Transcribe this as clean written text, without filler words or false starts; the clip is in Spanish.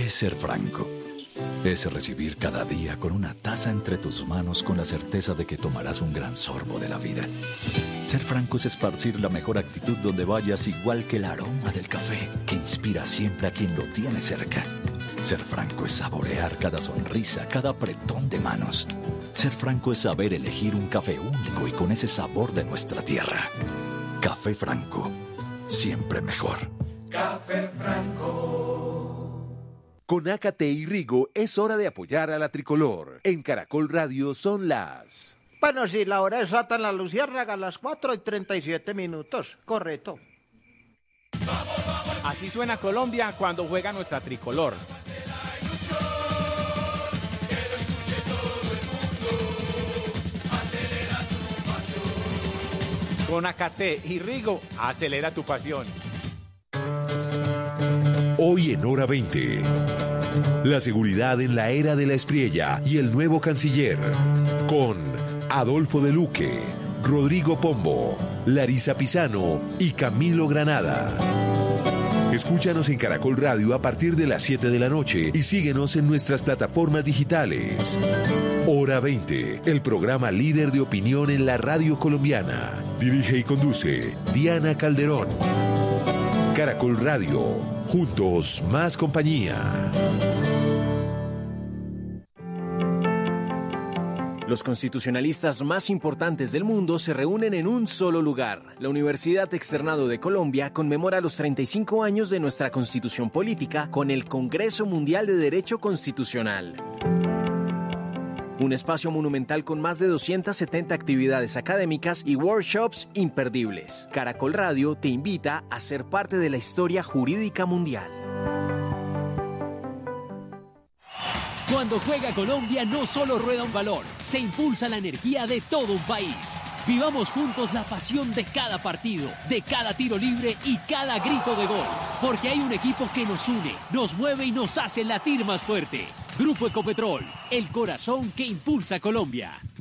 es ser franco? Es recibir cada día con una taza entre tus manos con la certeza de que tomarás un gran sorbo de la vida. Ser franco es esparcir la mejor actitud donde vayas, igual que el aroma del café que inspira siempre a quien lo tiene cerca. Ser franco es saborear cada sonrisa, cada apretón de manos. Ser franco es saber elegir un café único y con ese sabor de nuestra tierra. Café Franco, siempre mejor. Café Franco. Con Ácate y Rigo es hora de apoyar a la tricolor. En Caracol Radio son las... Bueno, sí, la hora exacta en la Luciérnaga a las 4:37. Correcto. Así suena Colombia cuando juega nuestra tricolor. Con Ácate y Rigo, acelera tu pasión. Hoy en Hora 20. La seguridad en la era de la Espriella y el nuevo canciller. Con Adolfo de Luque, Rodrigo Pombo, Larisa Pisano y Camilo Granada. Escúchanos en Caracol Radio a partir de las 7 de la noche y síguenos en nuestras plataformas digitales. Hora 20, el programa líder de opinión en la radio colombiana. Dirige y conduce Diana Calderón. Caracol Radio, juntos más compañía. Los constitucionalistas más importantes del mundo se reúnen en un solo lugar. La Universidad Externado de Colombia conmemora los 35 años de nuestra Constitución Política con el Congreso Mundial de Derecho Constitucional. Un espacio monumental con más de 270 actividades académicas y workshops imperdibles. Caracol Radio te invita a ser parte de la historia jurídica mundial. Cuando juega Colombia no solo rueda un balón, se impulsa la energía de todo un país. Vivamos juntos la pasión de cada partido, de cada tiro libre y cada grito de gol. Porque hay un equipo que nos une, nos mueve y nos hace latir más fuerte. Grupo Ecopetrol, el corazón que impulsa Colombia.